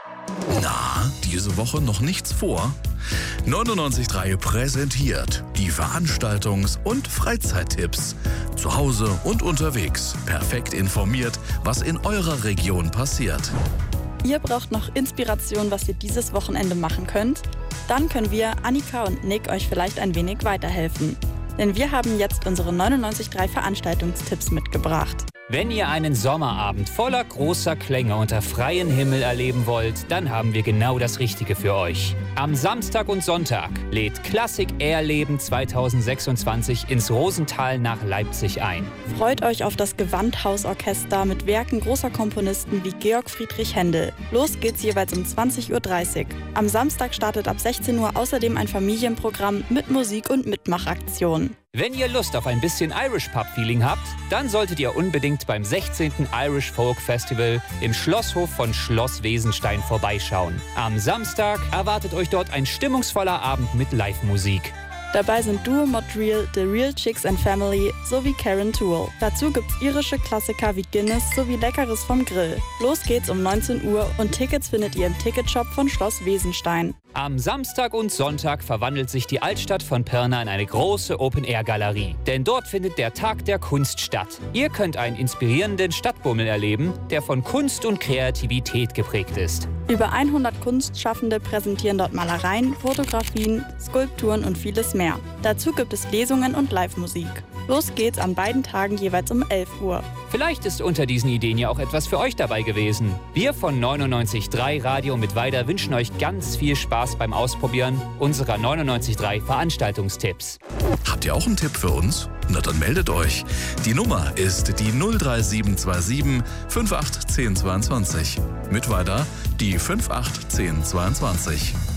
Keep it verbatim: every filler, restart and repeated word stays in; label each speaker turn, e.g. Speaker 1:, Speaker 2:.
Speaker 1: Na, diese Woche noch nichts vor? neunundneunzig Komma drei präsentiert die Veranstaltungs- und Freizeittipps. Zu Hause und unterwegs. Perfekt informiert, was in eurer Region passiert.
Speaker 2: Ihr braucht noch Inspiration, was ihr dieses Wochenende machen könnt? Dann können wir, Annika und Nick, euch vielleicht ein wenig weiterhelfen. Denn wir haben jetzt unsere neunundneunzig Komma drei Veranstaltungstipps mitgebracht.
Speaker 3: Wenn ihr einen Sommerabend voller großer Klänge unter freiem Himmel erleben wollt, dann haben wir genau das Richtige für euch. Am Samstag und Sonntag lädt Klassik Erleben zweitausendsechsundzwanzig ins Rosental nach Leipzig ein.
Speaker 2: Freut euch auf das Gewandhausorchester mit Werken großer Komponisten wie Georg Friedrich Händel. Los geht's jeweils um zwanzig Uhr dreißig. Am Samstag startet ab sechzehn Uhr außerdem ein Familienprogramm mit Musik und Mitmachaktionen.
Speaker 3: Wenn ihr Lust auf ein bisschen Irish Pub Feeling habt, dann solltet ihr unbedingt beim sechzehnten Irish Folk Festival im Schlosshof von Schloss Wesenstein vorbeischauen. Am Samstag erwartet euch dort ein stimmungsvoller Abend mit Live-Musik.
Speaker 2: Dabei sind Duo Montreal, The Real Chicks and Family sowie Karen Toole. Dazu gibt's irische Klassiker wie Guinness sowie Leckeres vom Grill. Los geht's um neunzehn Uhr und Tickets findet ihr im Ticketshop von Schloss Wesenstein.
Speaker 3: Am Samstag und Sonntag verwandelt sich die Altstadt von Pirna in eine große Open-Air-Galerie. Denn dort findet der Tag der Kunst statt. Ihr könnt einen inspirierenden Stadtbummel erleben, der von Kunst und Kreativität geprägt ist.
Speaker 2: Über hundert Kunstschaffende präsentieren dort Malereien, Fotografien, Skulpturen und vieles mehr. Dazu gibt es Lesungen und Live-Musik. Los geht's an beiden Tagen jeweils um elf Uhr.
Speaker 3: Vielleicht ist unter diesen Ideen ja auch etwas für euch dabei gewesen. Wir von neunundneunzig Komma drei Radio mit Weida wünschen euch ganz viel Spaß beim Ausprobieren unserer neunundneunzig Komma drei Veranstaltungstipps.
Speaker 1: Habt ihr auch einen Tipp für uns? Na dann meldet euch. Die Nummer ist die null drei sieben zwei sieben fünf acht eins null zwei zwei. Mit Weida die fünf acht eins null zwei zwei.